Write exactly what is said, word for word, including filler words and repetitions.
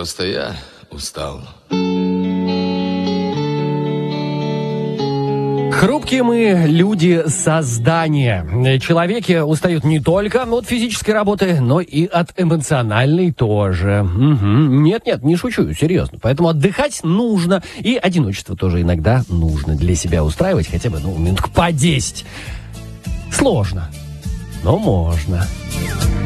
Просто я устал. Хрупкие мы люди создания. Человеки устают не только от физической работы, но и от эмоциональной тоже. Угу. Нет-нет, не шучу, серьезно. Поэтому отдыхать нужно. И одиночество тоже иногда нужно для себя устраивать хотя бы, ну, минуток по десять. Сложно, но можно.